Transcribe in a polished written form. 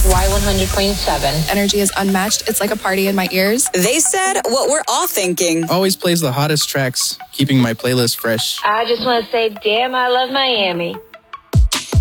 Y100.7. Energy is unmatched. It's like a party in my ears. They said what we're all thinking. Always plays the hottest tracks, keeping my playlist fresh. I just want to say, damn, I love Miami.